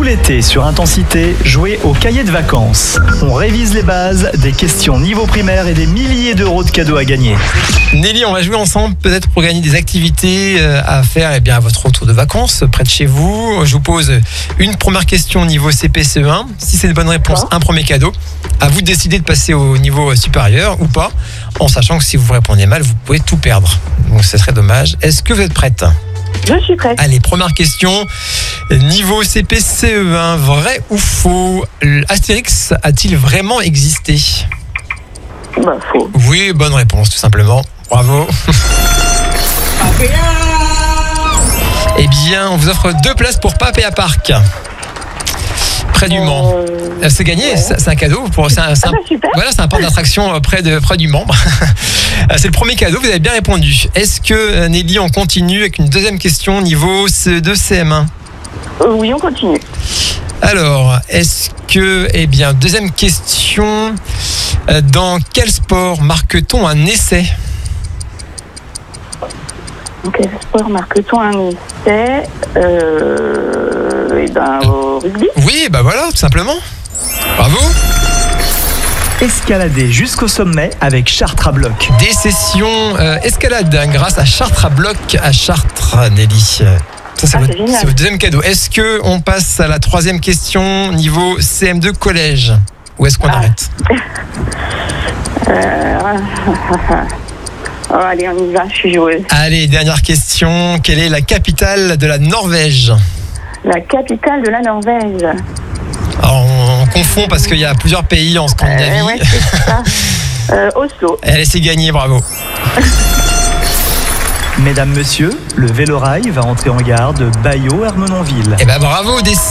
l'été sur Intensité, jouez au cahier de vacances. On révise les bases, des questions niveau primaire et des milliers d'euros de cadeaux à gagner. Nelly, on va jouer ensemble peut-être pour gagner des activités à faire à votre retour de vacances près de chez vous. Je vous pose une première question au niveau CP-CE1. Si c'est une bonne réponse, un premier cadeau. À vous de décider de passer au niveau supérieur ou pas, en sachant que si vous répondez mal, vous pouvez tout perdre. Donc c'est très dommage. Est-ce que vous êtes prête ? Je suis prête. Allez, première question. Niveau CP-CE1, vrai ou faux ? Astérix a-t-il vraiment existé ? Faux. Oui, bonne réponse, tout simplement. Bravo. Eh bien, on vous offre 2 places pour Papéa Park. Près du Mans. C'est gagné, ouais. C'est un cadeau. Super. Voilà, c'est un parc d'attractions près du Mans. C'est le premier cadeau, vous avez bien répondu. Est-ce que, Nelly, on continue avec une deuxième question niveau CE2, CM1 ? Oui, on continue. Alors, est-ce que, deuxième question, dans quel sport marque-t-on un essai ? Dans quel sport marque-t-on un essai ? Au rugby. Oui, voilà, tout simplement. Bravo. Escalader jusqu'au sommet avec Chartres à bloc. Des sessions escalade grâce à Chartres à bloc à Chartres, Nelly. Ça, c'est votre deuxième cadeau. Est-ce qu'on passe à la troisième question niveau CM2 collège ? Ou est-ce qu'on arrête ? Allez, on y va, je suis joueuse. Allez, dernière question. Quelle est la capitale de la Norvège ? La capitale de la Norvège. Alors, on confond parce qu'il y a plusieurs pays en Scandinavie. Ouais, c'est ça. Oslo. Allez, c'est gagné, bravo. Mesdames, messieurs, le Vélorail va entrer en gare de Bailleau-Ermenonville. Bravo, des